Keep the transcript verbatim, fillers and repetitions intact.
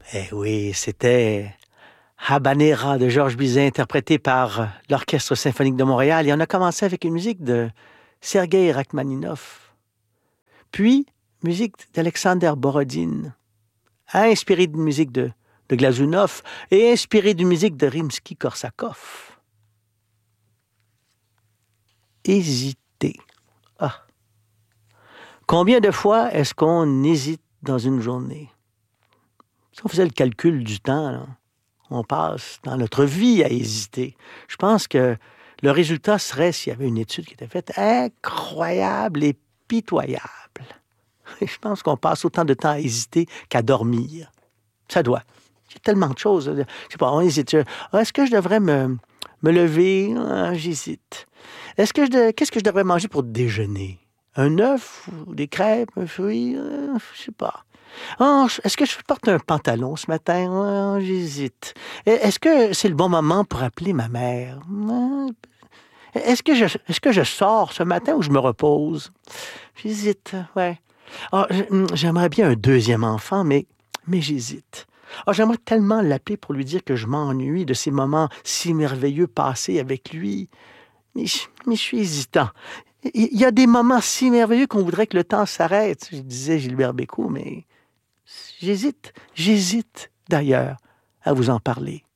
Eh oui, c'était Habanera de Georges Bizet, interprété par l'Orchestre symphonique de Montréal. Et on a commencé avec une musique de Sergueï Rachmaninov. Puis, musique d'Alexander Borodine, inspirée d'une musique de, de Glazunov et inspirée d'une musique de Rimsky-Korsakov. Hésiter. Ah. Combien de fois est-ce qu'on hésite dans une journée? Si on faisait le calcul du temps, là, on passe dans notre vie à hésiter. Je pense que le résultat serait, s'il y avait une étude qui était faite, incroyable et pitoyable. Je pense qu'on passe autant de temps à hésiter qu'à dormir. Ça doit. Il y a tellement de choses. Je sais pas, on hésite. Est-ce que je devrais me, me lever? Ah, j'hésite. Est-ce que je de... Qu'est-ce que je devrais manger pour déjeuner? Un œuf ou des crêpes, un fruit? Euh, je sais pas. Oh, est-ce que je porte un pantalon ce matin? Oh, j'hésite. Est-ce que c'est le bon moment pour appeler ma mère? Est-ce que je, est-ce que je sors ce matin ou je me repose? J'hésite, ouais. Oh, j'aimerais bien un deuxième enfant, mais, mais j'hésite. Oh, j'aimerais tellement l'appeler pour lui dire que je m'ennuie de ces moments si merveilleux passés avec lui. Mais, mais je suis hésitant. Il y a des moments si merveilleux qu'on voudrait que le temps s'arrête, je disais Gilbert Bécaud, mais j'hésite, j'hésite d'ailleurs à vous en parler.